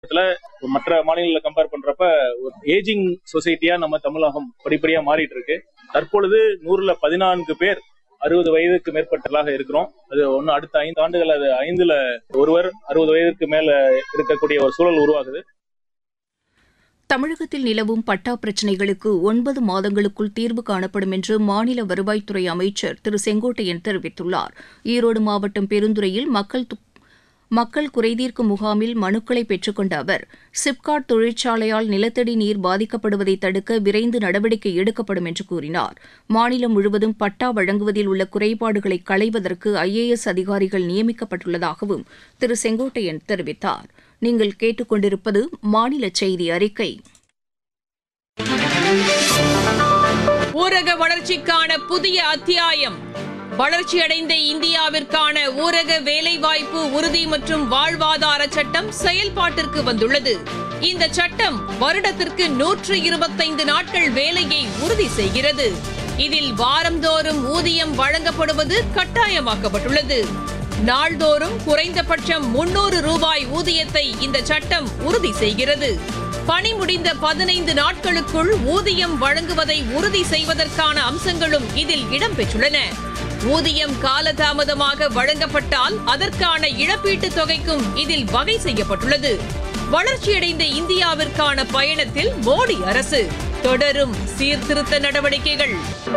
மற்ற மாநிலங்களை கம்பேர் பண்றப்ப ஒரு ஏஜிங் சொசைட்டியா நம்ம தமிழகம் படிப்படியா மாறிட்டு இருக்கு. தற்பொழுது 100ல 14 பேர் 60 வயதுக்கு மேற்பட்டதாக இருக்கிறோம். அது ஒண்ணு அடுத்த 5 ஆண்டுகள் அது 5ல ஒருவர் 60 வயதுக்கு மேல இருக்கக்கூடிய ஒரு சூழல் உருவாகுது. தமிழகத்தில் நிலவும் பட்டா பிரச்சினைகளுக்கு 9 மாதங்களுக்குள் தீர்வு காணப்படும் என்று மாநில வருவாய்த்துறை அமைச்சர் திரு செங்கோட்டையன் தெரிவித்துள்ளார். ஈரோடு மாவட்டம் பெருந்துறையில் மக்கள் குறைதீர்க்கும் முகாமில் மனுக்களை பெற்றுக்கொண்ட அவர் சிப்காட் தொழிற்சாலையால் நிலத்தடி நீர் பாதிக்கப்படுவதை தடுக்க விரைந்து நடவடிக்கை எடுக்கப்படும் என்று கூறினார். மாநிலம் முழுவதும் பட்டா வழங்குவதில் உள்ள குறைபாடுகளை களைவதற்கு IAS அதிகாரிகள் நியமிக்கப்பட்டுள்ளதாகவும் திரு செங்கோட்டையன் தெரிவித்தார். நீங்கள் கேட்டுக்கொண்டிருப்பது மாநில செய்தி அறிக்கை. ஊரக வளர்ச்சிக்கான புதிய அத்தியாயம். வளர்ச்சியடைந்த இந்தியாவிற்கான ஊரக வேலைவாய்ப்பு உறுதி மற்றும் வாழ்வாதார சட்டம் செயல்பாட்டிற்கு வந்துள்ளது. இந்த சட்டம் வருடத்திற்கு 125 நாட்கள் வேலையை உறுதி செய்கிறது. இதில் வாரந்தோறும் ஊதியம் வழங்கப்படுவது கட்டாயமாக்கப்பட்டுள்ளது. நாள்தோறும் குறைந்தபட்சம் 300 ரூபாய் ஊதியத்தை இந்த சட்டம் உறுதி செய்கிறது. பணி முடிந்த 15 நாட்களுக்குள் ஊதியம் வழங்குவதை உறுதி செய்வதற்கான அம்சங்களும் இதில் இடம்பெற்றுள்ளன. ஊதியம் காலதாமதமாக வழங்கப்பட்டால் அதற்கான இழப்பீட்டுத் தொகைக்கும் இதில் வகை செய்யப்பட்டுள்ளது. வளர்ச்சியடைந்த இந்தியாவிற்கான பயணத்தில் மோடி அரசு தொடரும் சீர்திருத்த நடவடிக்கைகள்.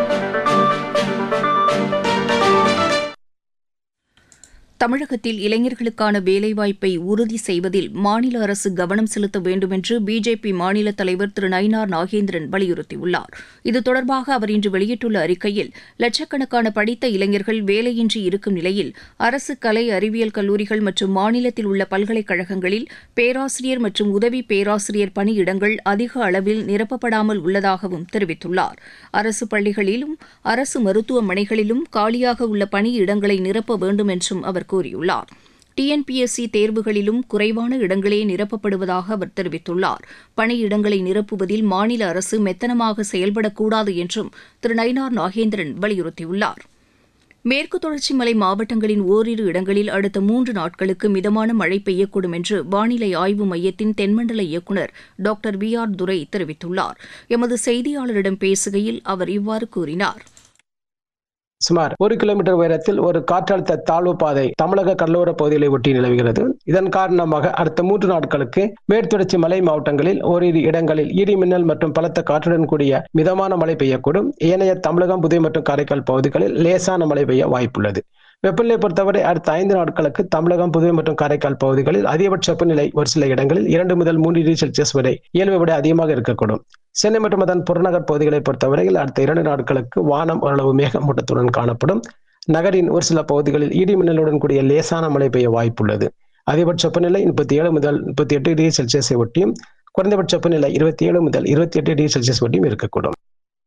தமிழகத்தில் இளைஞர்களுக்கான வேலைவாய்ப்பை உறுதி செய்வதில் மாநில அரசு கவனம் செலுத்த வேண்டும் என்று பிஜேபி மாநில தலைவர் திரு நயினார் நாகேந்திரன் வலியுறுத்தியுள்ளார். இது தொடர்பாக அவர் இன்று வெளியிட்டுள்ள அறிக்கையில், லட்சக்கணக்கான படித்த இளைஞர்கள் வேலையின்றி இருக்கும் நிலையில் அரசு கலை அறிவியல் கல்லூரிகள் மற்றும் மாநிலத்தில் உள்ள பல்கலைக்கழகங்களில் பேராசிரியர் மற்றும் உதவி பேராசிரியர் பணியிடங்கள் அதிக அளவில் நிரப்பப்படாமல் உள்ளதாகவும் தெரிவித்துள்ளார். அரசு பள்ளிகளிலும் அரசு மருத்துவமனைகளிலும் காலியாக உள்ள பணியிடங்களை நிரப்ப வேண்டும் என்றும் அவர் கூறியுள்ளார். TNPSC தேர்வுகளிலும் குறைவான இடங்களே நிரப்பப்படுவதாக அவர் தெரிவித்துள்ளார். பணியிடங்களை நிரப்புவதில் மாநில அரசு மெத்தனமாக செயல்படக்கூடாது என்றும் திரு நயினார் நாகேந்திரன் வலியுறுத்தியுள்ளார். மேற்கு தொடர்ச்சி மலை மாவட்டங்களின் ஓரிரு இடங்களில் அடுத்த 3 நாட்களுக்கு மிதமான மழை பெய்யக்கூடும் என்று வானிலை ஆய்வு மையத்தின் தென்மண்டல இயக்குநர் டாக்டர் VR துரை தெரிவித்துள்ளார். எமது செய்தியாளரிடம் பேசுகையில் அவர் இவ்வாறு கூறினார். சுமார் 1 கிலோமீட்டர் உயரத்தில் ஒரு காற்றழுத்த தாழ்வு பாதை தமிழக கடலோர பகுதிகளை ஒட்டி நிலவுகிறது. இதன் காரணமாக அடுத்த 3 நாட்களுக்கு மேற்தொடர்ச்சி மலை மாவட்டங்களில் ஓரிரு இடங்களில் இடி மின்னல் மற்றும் பலத்த காற்றுடன் கூடிய மிதமான மழை பெய்யக்கூடும். ஏனைய தமிழகம், புதுவை மற்றும் காரைக்கால் பகுதிகளில் லேசான மழை பெய்ய வாய்ப்புள்ளது. வெப்பநிலை பொறுத்தவரை அடுத்த 5 நாட்களுக்கு தமிழகம், புதுவை மற்றும் காரைக்கால் பகுதிகளில் அதிகபட்ச வெப்பநிலை ஒரு சில இடங்களில் 2 முதல் 3 டிகிரி செல்சியஸ் வரை இயல்பை விட அதிகமாக இருக்கக்கூடும். சென்னை மற்றும் அதன் புறநகர் பகுதிகளை பொறுத்தவரையில் அடுத்த 2 நாட்களுக்கு வானம் ஓரளவு மேகமூட்டத்துடன் காணப்படும். நகரின் ஒரு சில பகுதிகளில் இடி மின்னலுடன் கூடிய லேசான மழை பெய்ய வாய்ப்புள்ளது. அதிகபட்ச வெப்பநிலை 37 முதல் 38 டிகிரி செல்சியஸை ஒட்டியும், குறைந்தபட்ச வெப்பநிலை 27 முதல் 28 டிகிரி செல்சியஸ் ஒட்டியும் இருக்கக்கூடும்.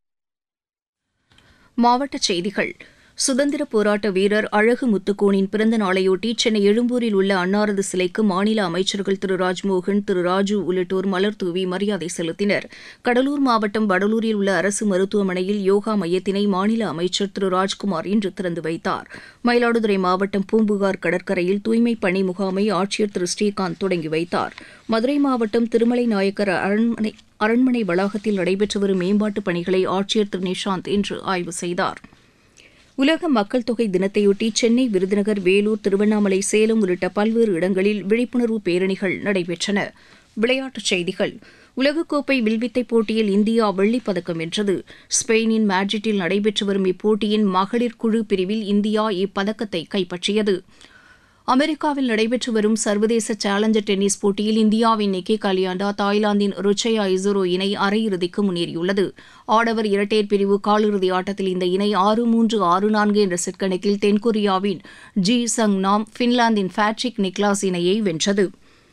மாவட்டச் செய்திகள். சுதந்திர போராட்ட வீரர் அழகு முத்துக்கோனின் பிறந்த நாளையொட்டி சென்னை எழும்பூரில் உள்ள அன்னாரது சிலைக்கு மாநில அமைச்சர்கள் திரு ராஜ்மோகன், திரு ராஜு உள்ளிட்டோர் மலர் தூவி மரியாதை செலுத்தினர். கடலூர் மாவட்டம் வடலூரில் உள்ள அரசு மருத்துவமனையில் யோகா மையத்தினை மாநில அமைச்சர் திரு ராஜ்குமார் இன்று திறந்து வைத்தார். மயிலாடுதுறை மாவட்டம் பூம்புகார் கடற்கரையில் தூய்மைப் பணி முகாமை ஆட்சியர் திரு ஸ்ரீகாந்த் தொடங்கி வைத்தார். மதுரை மாவட்டம் திருமலை நாயக்கர் அரண்மனை வளாகத்தில் நடைபெற்று வரும் மேம்பாட்டுப் பணிகளை ஆட்சியர் திரு நிஷாந்த் இன்று ஆய்வு செய்தார். உலக மக்கள் தொகை தினத்தையொட்டி சென்னை, விருதுநகர், வேலூர், திருவண்ணாமலை, சேலம் உள்ளிட்ட பல்வேறு இடங்களில் விழிப்புணர்வு பேரணிகள் நடைபெற்றன. விளையாட்டுச் செய்திகள். உலகக்கோப்பை வில்வித்தை போட்டியில் இந்தியா வெள்ளிப் பதக்கம் வென்றது. ஸ்பெயினின் மேட்ரிட்டில் நடைபெற்று வரும் இப்போட்டியின் மகளிர் குழு பிரிவில் இந்தியா இப்பதக்கத்தை கைப்பற்றியது. அமெரிக்காவில் நடைபெற்று வரும் சர்வதேச சேலஞ்சர் டென்னிஸ் போட்டியில் இந்தியாவின் நிக்கி கலியாண்டா தாய்லாந்தின் ருச்சயா இசுரோ இணை அரையிறுதிக்கு முன்னேறியுள்ளது. ஆடவர் இரட்டையர் பிரிவு காலிறுதி ஆட்டத்தில் இந்த இணை 6-3, 6-4 என்ற செட் கணக்கில் தென்கொரியாவின் ஜி சங் நாம், பின்லாந்தின் பேட்ரிக் நிக்லாஸ் இணையை வென்றது.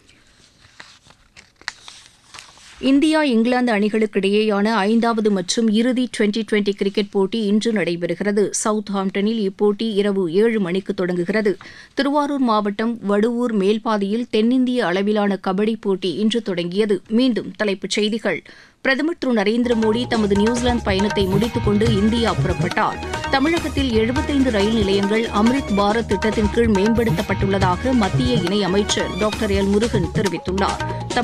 இந்தியா, இங்கிலாந்து அணிகளுக்கிடையேயான 5வது மற்றும் இறுதி டுவெண்டி கிரிக்கெட் போட்டி இன்று நடைபெறுகிறது. சவுத்ஹாம்டனில் இப்போட்டி இரவு 7 மணிக்கு தொடங்குகிறது. திருவாரூர் மாவட்டம் வடுவூர் மேல்பாதியில் தென்னிந்திய அளவிலான கபடி போட்டி இன்று தொடங்கியது. மீண்டும் தலைப்புச் செய்திகள். பிரதமர் திரு நரேந்திர மோடி தமது நியூசிலாந்து பயணத்தை முடித்துக் கொண்டு இந்தியா புறப்பட்டார். தமிழகத்தில் 75 ரயில் நிலையங்கள் அம்ரித் பாரத் திட்டத்தின் கீழ் மேம்படுத்தப்பட்டுள்ளதாக மத்திய இணையமைச்சர் டாக்டர் எல் முருகன் தெரிவித்துள்ளார்.